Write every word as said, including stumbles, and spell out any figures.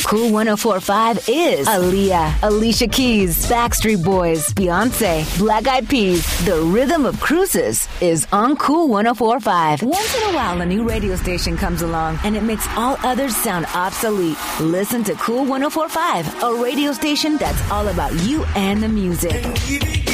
Cool one oh four point five is Aaliyah, Alicia Keys, Backstreet Boys, Beyonce, Black Eyed Peas. The rhythm of cruises is on Cool one oh four point five. Once in a while, a new radio station comes along and it makes all others sound obsolete. Listen to Cool one oh four point five, a radio station that's all about you and the music.